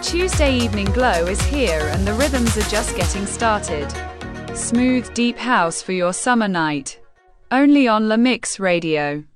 Tuesday evening glow is here and the rhythms are just getting started. Smooth, deep house for your summer night. Only on La Mix Radio.